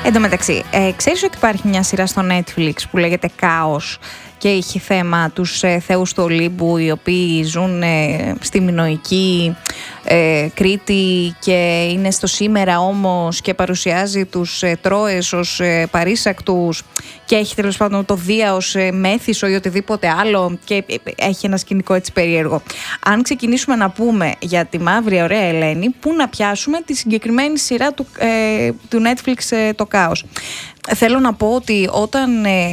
Εν τω μεταξύ, ξέρεις ότι υπάρχει μια σειρά στο Netflix που λέγεται Κάος και έχει θέμα τους θεούς του Ολύμπου, οι οποίοι ζουν στη μινωική Κρήτη και είναι στο σήμερα όμως, και παρουσιάζει τους Τρόες ως παρήσακτους και έχει τέλος πάντων το Δία ως μέθησο ή οτιδήποτε άλλο, και έχει ένα σκηνικό έτσι περίεργο. Αν ξεκινήσουμε να πούμε για τη μαύρη ωραία Ελένη, πού να πιάσουμε τη συγκεκριμένη σειρά του Netflix, το Κάος. Θέλω να πω ότι όταν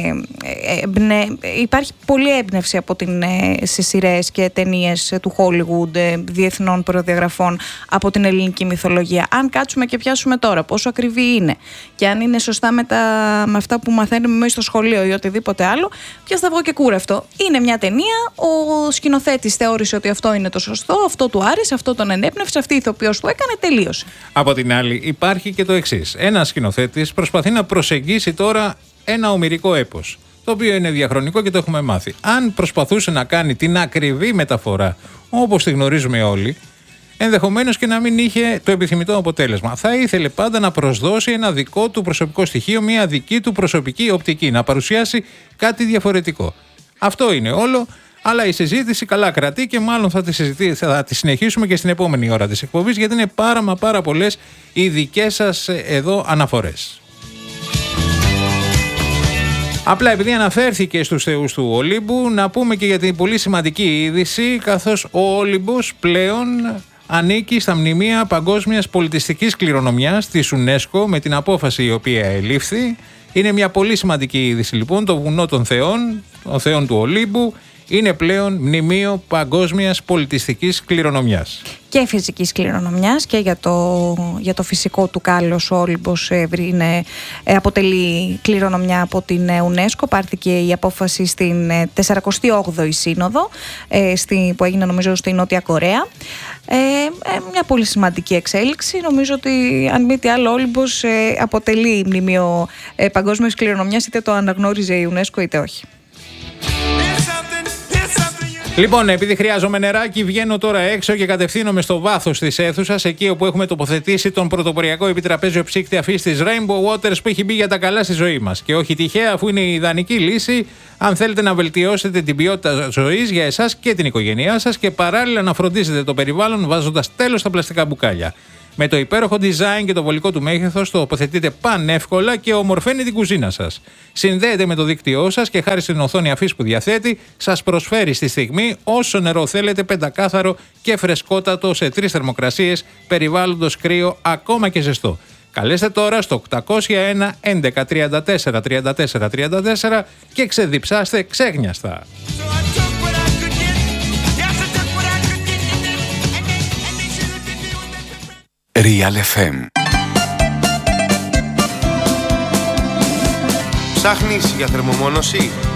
υπάρχει πολλή έμπνευση από σε σειρές και ταινίες του Hollywood, διεθνών προδιαγραφών, από την ελληνική μυθολογία. Αν κάτσουμε και πιάσουμε τώρα πόσο ακριβή είναι και αν είναι σωστά με αυτά που μαθαίνουμε μέσα στο σχολείο ή οτιδήποτε άλλο, πια θα βγω και κούρευτο. Είναι μια ταινία, ο σκηνοθέτης θεώρησε ότι αυτό είναι το σωστό, αυτό του άρεσε, αυτό τον ενέπνευσε, αυτή η ηθοποιός του έκανε, τελείωσε. Από την άλλη υπάρχει και το εξής. Ένας σκηνοθέτης προσπαθεί να προσεγγίσει τώρα ένα ομηρικό έπος, το οποίο είναι διαχρονικό και το έχουμε μάθει. Αν προσπαθούσε να κάνει την ακριβή μεταφορά όπως τη γνωρίζουμε όλοι, ενδεχομένως και να μην είχε το επιθυμητό αποτέλεσμα. Θα ήθελε πάντα να προσδώσει ένα δικό του προσωπικό στοιχείο, μια δική του προσωπική οπτική, να παρουσιάσει κάτι διαφορετικό. Αυτό είναι όλο, αλλά η συζήτηση καλά κρατεί και μάλλον θα τη συνεχίσουμε και στην επόμενη ώρα της εκπομπής, γιατί είναι πάρα πολλές οι δικές σας εδώ αναφορές. Απλά επειδή αναφέρθηκε στους θεούς του Ολύμπου, να πούμε και για την πολύ σημαντική είδηση, καθώς ο Όλυμπος πλέον ανήκει στα μνημεία παγκόσμιας πολιτιστικής κληρονομιάς της UNESCO με την απόφαση η οποία ελήφθη. Είναι μια πολύ σημαντική είδηση λοιπόν. Το βουνό των θεών του Ολύμπου είναι πλέον μνημείο παγκόσμιας πολιτιστικής κληρονομιάς. Και φυσικής κληρονομιάς, και για το φυσικό του κάλος ο Όλυμπος αποτελεί κληρονομιά από την UNESCO. Πάρθηκε η απόφαση στην 48η Σύνοδο που έγινε νομίζω στη Νότια Κορέα. Μια πολύ σημαντική εξέλιξη. Νομίζω ότι αν μη τι άλλο ο Όλυμπος αποτελεί μνημείο παγκόσμιας κληρονομιάς, είτε το αναγνώριζε η UNESCO είτε όχι. Λοιπόν, επειδή χρειάζομαι νεράκι, βγαίνω τώρα έξω και κατευθύνομαι στο βάθος της αίθουσας, εκεί όπου έχουμε τοποθετήσει τον πρωτοποριακό επιτραπέζιο ψύκτη αφής της Rainbow Waters, που έχει μπει για τα καλά στη ζωή μας. Και όχι τυχαία, αφού είναι η ιδανική λύση αν θέλετε να βελτιώσετε την ποιότητα ζωής για εσάς και την οικογένειά σας και παράλληλα να φροντίζετε το περιβάλλον βάζοντας τέλος στα πλαστικά μπουκάλια. Με το υπέροχο design και το βολικό του μέγεθος το τοποθετείτε πανεύκολα και ομορφαίνει την κουζίνα σας. Συνδέεται με το δίκτυό σας και χάρη στην οθόνη αφής που διαθέτει, σας προσφέρει στη στιγμή όσο νερό θέλετε, πεντακάθαρο και φρεσκότατο σε 3 θερμοκρασίες, περιβάλλοντος κρύο, ακόμα και ζεστό. Καλέστε τώρα στο 801 11 34 34 34 και ξεδιψάστε ξέγνιαστα. Real FM. Ψάχνεις για θερμομόνωση?